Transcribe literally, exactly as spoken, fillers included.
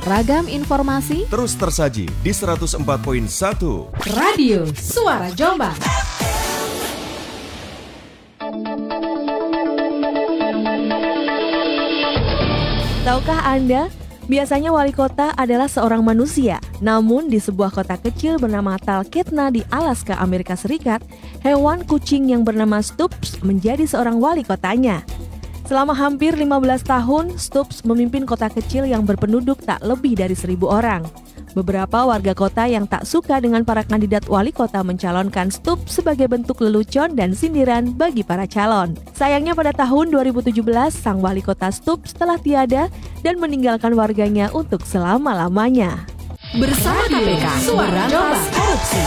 Ragam informasi terus tersaji di seratus empat koma satu Radio Suara Jombang. Tahukah Anda, biasanya wali kota adalah seorang manusia. Namun di sebuah kota kecil bernama Talkeetna di Alaska, Amerika Serikat, hewan kucing yang bernama Stubbs menjadi seorang wali kotanya. Selama hampir lima belas tahun, Stubbs memimpin kota kecil yang berpenduduk tak lebih dari seribu orang. Beberapa warga kota yang tak suka dengan para kandidat wali kota mencalonkan Stubbs sebagai bentuk lelucon dan sindiran bagi para calon. Sayangnya pada tahun dua ribu tujuh belas, sang wali kota Stubbs telah tiada dan meninggalkan warganya untuk selama-lamanya. Bersama K P K, Suara Jombang Korupsi.